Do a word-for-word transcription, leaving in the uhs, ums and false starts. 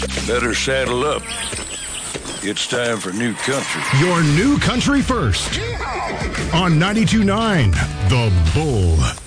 Better saddle up. It's time for New Country. Your New Country first on ninety-two point nine The Bull.